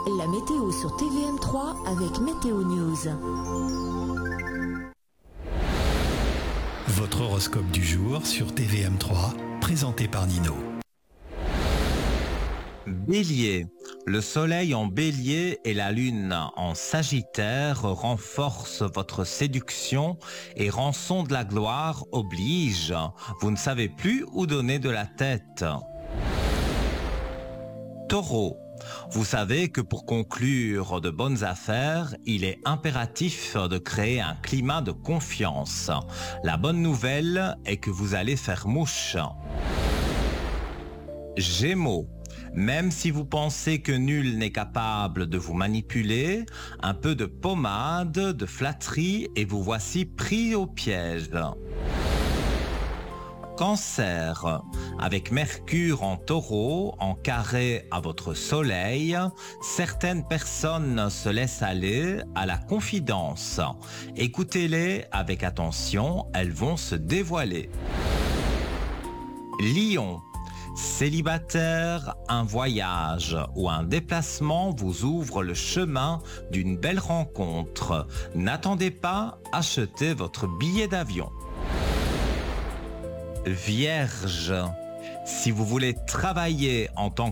La météo sur TVM3 avec Météo News. Votre horoscope du jour sur TVM3, présenté par Nino. Bélier, le soleil en bélier et la lune en sagittaire renforcent votre séduction et rançon de la gloire oblige. Vous ne savez plus où donner de la tête. Taureau, vous savez que pour conclure de bonnes affaires, il est impératif de créer un climat de confiance. La bonne nouvelle est que vous allez faire mouche. Gémeaux, même si vous pensez que nul n'est capable de vous manipuler, un peu de pommade, de flatterie et vous voici pris au piège. Cancer, avec Mercure en taureau, en carré à votre soleil, certaines personnes se laissent aller à la confidence. Écoutez-les avec attention, elles vont se dévoiler. Lion, célibataire, un voyage ou un déplacement vous ouvre le chemin d'une belle rencontre. N'attendez pas, achetez votre billet d'avion. Vierge, si vous voulez travailler en tant